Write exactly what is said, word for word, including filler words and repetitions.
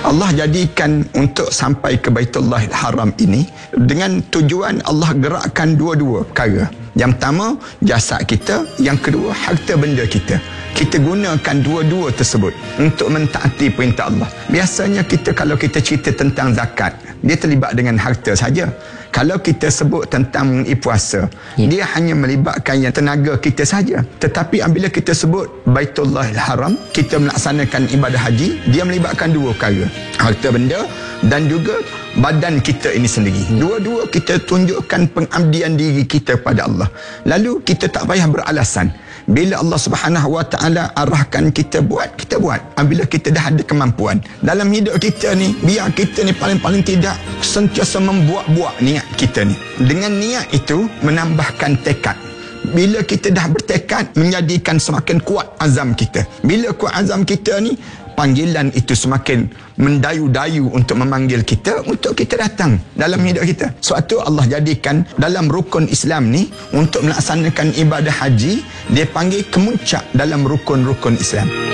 Allah jadikan untuk sampai ke Baitullahil Haram ini dengan tujuan Allah gerakkan dua-dua perkara. Yang pertama, jasad kita. Yang kedua, harta benda kita. Kita gunakan dua-dua tersebut untuk mentaati perintah Allah. Biasanya kita kalau kita cerita tentang zakat, dia terlibat dengan harta saja. Kalau kita sebut tentang mengenai puasa, ya, dia hanya melibatkan yang tenaga kita saja. Tetapi apabila kita sebut Baitullahil Haram, kita melaksanakan ibadah haji, dia melibatkan dua perkara. Harta benda dan juga badan kita ini sendiri. Dua-dua kita tunjukkan pengabdian diri kita pada Allah. Lalu kita tak payah beralasan. Bila Allah Subhanahu Wa Taala arahkan kita buat, kita buat. Apabila kita dah ada kemampuan. Dalam hidup kita ni, biar kita ni paling-paling tidak sentiasa membuat-buat niat kita ni. Dengan niat itu menambahkan tekad. Bila kita dah bertekad, menjadikan semakin kuat azam kita. Bila kuat azam kita ni, panggilan itu semakin mendayu-dayu untuk memanggil kita, untuk kita datang dalam hidup kita. Sebab tu Allah jadikan dalam rukun Islam ni, untuk melaksanakan ibadah haji, dia panggil kemuncak dalam rukun-rukun Islam.